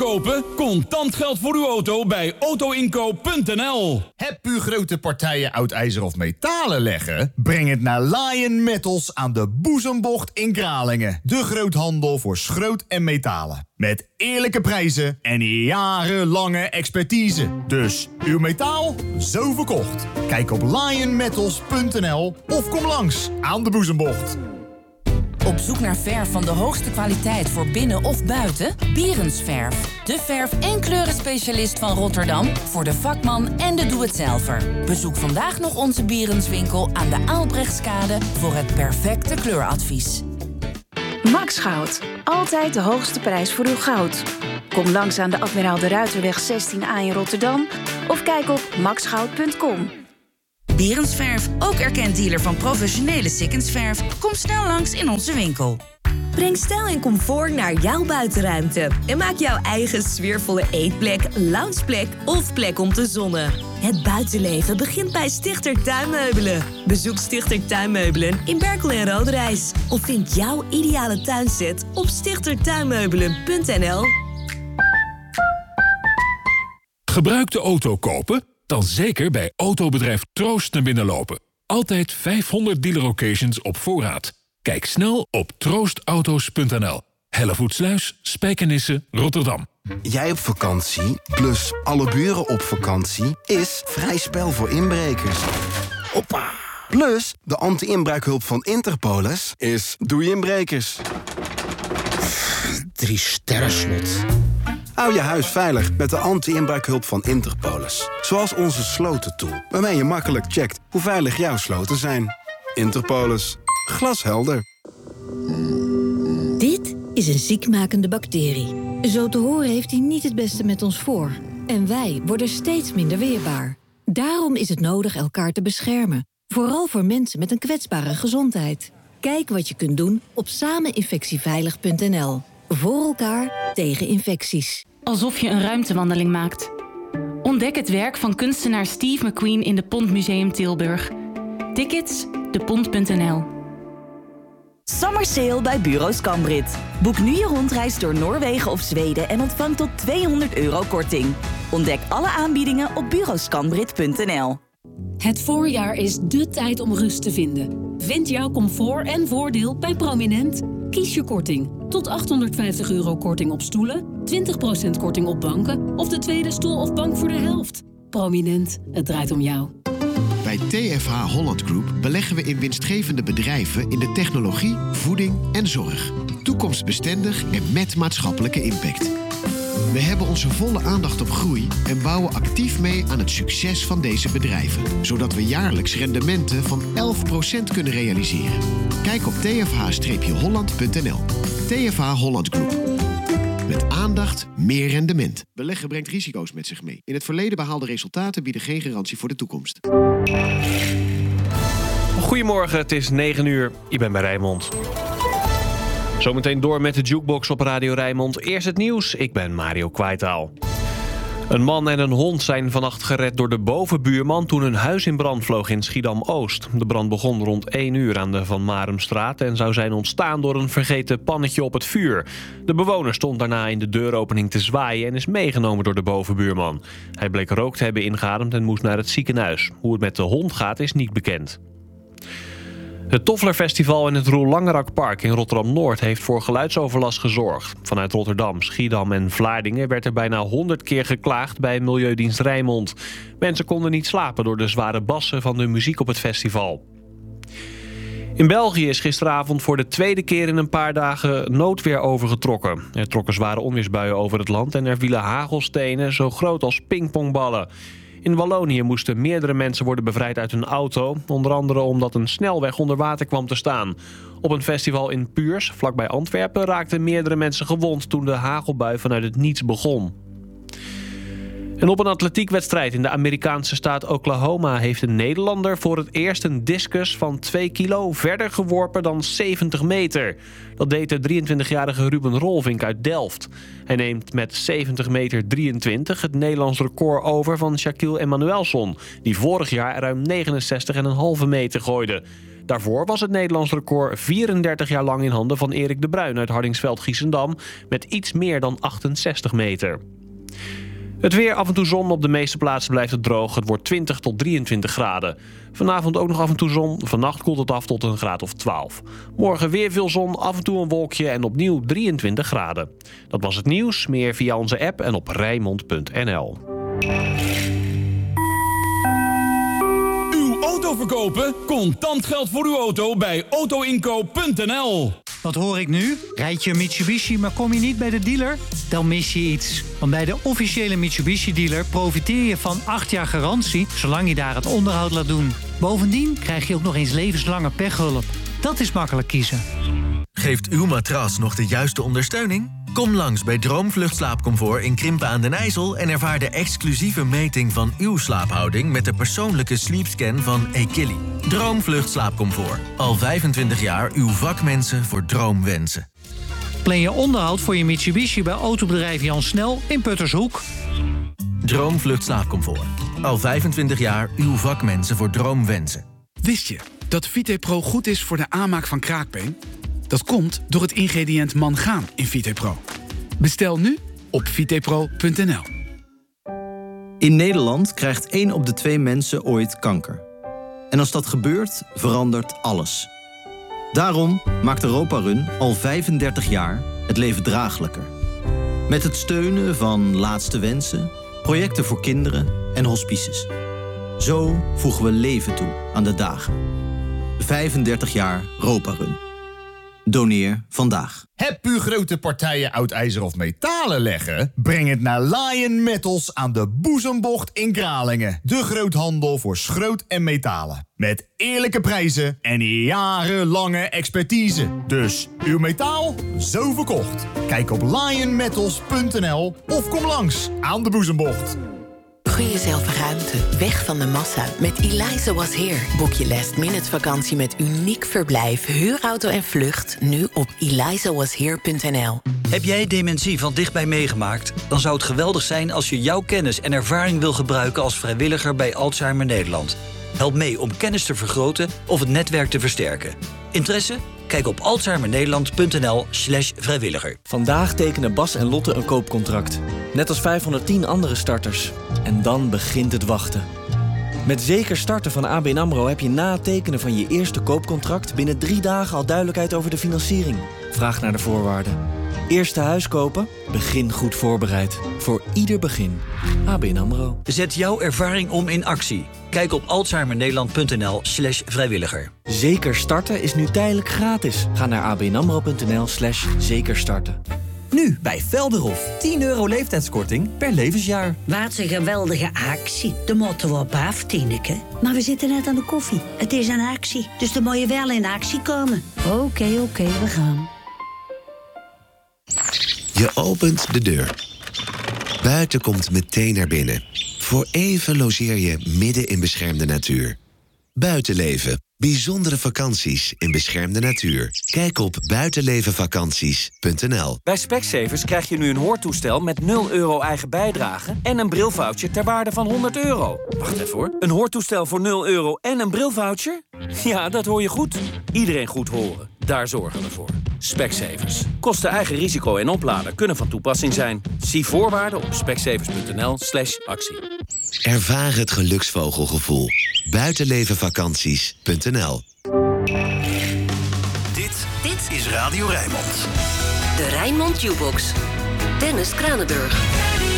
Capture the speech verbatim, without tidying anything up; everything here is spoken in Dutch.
kopen? Contant geld voor uw auto bij autoinkoop punt n l. Heb u grote partijen oud ijzer of metalen leggen? Breng het naar Lion Metals aan de Boezembocht in Kralingen. De groothandel voor schroot en metalen. Met eerlijke prijzen en jarenlange expertise. Dus uw metaal, zo verkocht. Kijk op lion metals punt n l of kom langs aan de Boezembocht. Op zoek naar verf van de hoogste kwaliteit voor binnen of buiten? Bierensverf. De verf- en kleurenspecialist van Rotterdam voor de vakman en de doe-het-zelver. Bezoek vandaag nog onze Bierenswinkel aan de Aalbrechtskade voor het perfecte kleuradvies. Max Goud. Altijd de hoogste prijs voor uw goud. Kom langs aan de Admiraal de Ruiterweg zestien A in Rotterdam of kijk op max goud punt com. Bierensverf, ook erkend dealer van professionele Sikkensverf. Kom snel langs in onze winkel. Breng stijl en comfort naar jouw buitenruimte. En maak jouw eigen sfeervolle eetplek, loungeplek of plek om te zonnen. Het buitenleven begint bij Stichter Tuinmeubelen. Bezoek Stichter Tuinmeubelen in Berkel en Roderijs. Of vind jouw ideale tuinset op stichter tuinmeubelen punt n l. Gebruikte auto kopen? Dan zeker bij autobedrijf Troost naar binnen lopen. Altijd vijfhonderd dealer locations op voorraad. Kijk snel op troost auto's punt n l. Hellevoetsluis, Spijkenisse, Rotterdam. Jij op vakantie, plus alle buren op vakantie, is vrij spel voor inbrekers. Hoppa! Plus, de anti-inbraakhulp van Interpolis is doei inbrekers. Drie sterren slot. Hou je huis veilig met de anti-inbraakhulp van Interpolis. Zoals onze slotentool, waarmee je makkelijk checkt hoe veilig jouw sloten zijn. Interpolis. Glashelder. Dit is een ziekmakende bacterie. Zo te horen heeft hij niet het beste met ons voor. En wij worden steeds minder weerbaar. Daarom is het nodig elkaar te beschermen. Vooral voor mensen met een kwetsbare gezondheid. Kijk wat je kunt doen op sameninfectieveilig punt n l. Voor elkaar tegen infecties. Alsof je een ruimtewandeling maakt. Ontdek het werk van kunstenaar Steve McQueen in de Pont Museum Tilburg. Tickets, de pont punt n l. Summer Sale bij Bureau Scambrit. Boek nu je rondreis door Noorwegen of Zweden en ontvang tot tweehonderd euro korting. Ontdek alle aanbiedingen op bureau scambrit punt n l. Het voorjaar is dé tijd om rust te vinden. Vind jouw comfort en voordeel bij Prominent. Kies je korting. Tot achthonderdvijftig euro korting op stoelen, twintig procent korting op banken of de tweede stoel of bank voor de helft. Prominent, het draait om jou. Bij T F H Holland Group beleggen we in winstgevende bedrijven in de technologie, voeding en zorg. Toekomstbestendig en met maatschappelijke impact. We hebben onze volle aandacht op groei en bouwen actief mee aan het succes van deze bedrijven. Zodat we jaarlijks rendementen van elf procent kunnen realiseren. Kijk op t f h holland punt n l. T F H Holland Group. Met aandacht, meer rendement. Beleggen brengt risico's met zich mee. In het verleden behaalde resultaten bieden geen garantie voor de toekomst. Goedemorgen, het is negen uur. Ik ben bij Rijnmond. Zometeen door met de jukebox op Radio Rijnmond. Eerst het nieuws, ik ben Mario Kwaitaal. Een man en een hond zijn vannacht gered door de bovenbuurman toen hun huis in brand vloog in Schiedam-Oost. De brand begon rond één uur aan de Van Maremstraat en zou zijn ontstaan door een vergeten pannetje op het vuur. De bewoner stond daarna in de deuropening te zwaaien en is meegenomen door de bovenbuurman. Hij bleek rook te hebben ingeademd en moest naar het ziekenhuis. Hoe het met de hond gaat is niet bekend. Het Tofflerfestival in het Roel Langerakpark in Rotterdam-Noord heeft voor geluidsoverlast gezorgd. Vanuit Rotterdam, Schiedam en Vlaardingen werd er bijna honderd keer geklaagd bij Milieudienst Rijnmond. Mensen konden niet slapen door de zware bassen van de muziek op het festival. In België is gisteravond voor de tweede keer in een paar dagen noodweer overgetrokken. Er trokken zware onweersbuien over het land en er vielen hagelstenen zo groot als pingpongballen. In Wallonië moesten meerdere mensen worden bevrijd uit hun auto. Onder andere omdat een snelweg onder water kwam te staan. Op een festival in Puurs, vlakbij Antwerpen, raakten meerdere mensen gewond toen de hagelbui vanuit het niets begon. En op een atletiekwedstrijd in de Amerikaanse staat Oklahoma heeft een Nederlander voor het eerst een discus van twee kilo verder geworpen dan zeventig meter. Dat deed de drieëntwintigjarige Ruben Rolvink uit Delft. Hij neemt met zeventig meter drieëntwintig het Nederlands record over van Shaquille Emanuelson, die vorig jaar ruim negenenzestig komma vijf meter gooide. Daarvoor was het Nederlands record vierendertig jaar lang in handen van Erik de Bruin uit Hardingsveld-Giessendam met iets meer dan achtenzestig meter. Het weer, af en toe zon. Op de meeste plaatsen blijft het droog. Het wordt twintig tot drieëntwintig graden. Vanavond ook nog af en toe zon. Vannacht koelt het af tot een graad of twaalf. Morgen weer veel zon, af en toe een wolkje en opnieuw drieëntwintig graden. Dat was het nieuws. Meer via onze app en op rijnmond punt n l. Uw auto verkopen? Contant geld voor uw auto bij auto inkoop punt n l. Wat hoor ik nu? Rijd je een Mitsubishi, maar kom je niet bij de dealer? Dan mis je iets. Want bij de officiële Mitsubishi-dealer profiteer je van acht jaar garantie, zolang je daar het onderhoud laat doen. Bovendien krijg je ook nog eens levenslange pechhulp. Dat is makkelijk kiezen. Geeft uw matras nog de juiste ondersteuning? Kom langs bij Droomvlucht Slaapcomfort in Krimpen aan den IJssel en ervaar de exclusieve meting van uw slaaphouding met de persoonlijke sleepscan van Equilly. Droomvlucht Slaapcomfort. Al vijfentwintig jaar uw vakmensen voor droomwensen. Plan je onderhoud voor je Mitsubishi bij autobedrijf Jan Snel in Puttershoek. Droomvlucht Slaapcomfort. Al vijfentwintig jaar uw vakmensen voor droomwensen. Wist je dat VitePro goed is voor de aanmaak van kraakbeen? Dat komt door het ingrediënt mangaan in VitePro. Bestel nu op vitepro punt n l. In Nederland krijgt één op de twee mensen ooit kanker. En als dat gebeurt, verandert alles. Daarom maakt Europa Run al vijfendertig jaar het leven draaglijker. Met het steunen van Laatste Wensen, projecten voor kinderen en hospices. Zo voegen we leven toe aan de dagen. vijfendertig jaar Europa Run. Doneer vandaag. Heb u grote partijen oud ijzer of metalen leggen? Breng het naar Lion Metals aan de Boezembocht in Kralingen. De groothandel voor schroot en metalen. Met eerlijke prijzen en jarenlange expertise. Dus uw metaal, zo verkocht. Kijk op lion metals punt n l of kom langs aan de Boezembocht. Gun jezelf ruimte, weg van de massa. Met Eliza Was Here boek je last minute vakantie met uniek verblijf, huurauto en vlucht nu op eliza was here punt n l. Heb jij dementie van dichtbij meegemaakt? Dan zou het geweldig zijn als je jouw kennis en ervaring wil gebruiken als vrijwilliger bij Alzheimer Nederland. Help mee om kennis te vergroten of het netwerk te versterken. Interesse? Kijk op alzheimernederland punt n l slash vrijwilliger. Vandaag tekenen Bas en Lotte een koopcontract. Net als vijfhonderdtien andere starters. En dan begint het wachten. Met Zeker Starten van A B N AMRO heb je na het tekenen van je eerste koopcontract binnen drie dagen al duidelijkheid over de financiering. Vraag naar de voorwaarden. Eerste huis kopen? Begin goed voorbereid. Voor ieder begin. A B N AMRO. Zet jouw ervaring om in actie. Kijk op alzheimernederland punt n l slash vrijwilliger. Zeker Starten is nu tijdelijk gratis. Ga naar abnamro punt n l slash zeker starten. Nu bij Velderhof. tien euro leeftijdskorting per levensjaar. Wat een geweldige actie. De moeten we op af, Tineke. Maar we zitten net aan de koffie. Het is een actie, dus dan moet je wel in actie komen. Oké, okay, oké, okay, we gaan. Je opent de deur. Buiten komt meteen naar binnen. Voor even logeer je midden in beschermde natuur. Buitenleven. Bijzondere vakanties in beschermde natuur. Kijk op buitenlevenvakanties punt n l. Bij Specsavers krijg je nu een hoortoestel met nul euro eigen bijdrage en een brilvoucher ter waarde van honderd euro. Wacht even hoor. Een hoortoestel voor nul euro en een brilvoucher? Ja, dat hoor je goed. Iedereen goed horen. Daar zorgen we voor. Specsavers. Kosten eigen risico en opladen kunnen van toepassing zijn. Zie voorwaarden op specsavers punt n l slash actie. Ervaar het geluksvogelgevoel. buitenlevenvakanties punt n l. Dit, dit is Radio Rijnmond. De Rijnmond Jukebox. Dennis Kranenburg.